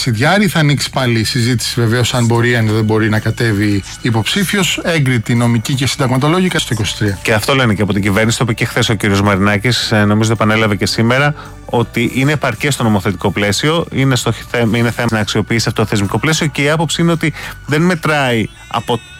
Κασιδιάρη. Θα ανοίξει πάλι η συζήτηση βεβαίως αν μπορεί, αν δεν μπορεί να κατέβει υποψήφιος. Έγκριτη νομική και συνταγματολόγικα στο 23. Και αυτό λένε και από την κυβέρνηση, το είπε και χθες ο κ. Μαρινάκης, νομίζω το επανέλαβε και σήμερα, ότι είναι επαρκές το νομοθετικό πλαίσιο, είναι θέμα να αξιοποιήσει αυτό το θεσμικό πλαίσιο και η άποψη είναι ότι δεν μετράει από